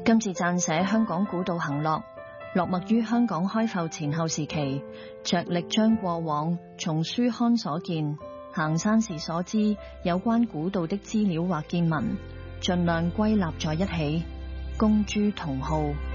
今次撰寫香港古道行落，落墨於香港開埠前後時期，着力將過往從書刊所見、行山時所知有關古道的資料或見聞，盡量歸納在一起，公諸同好。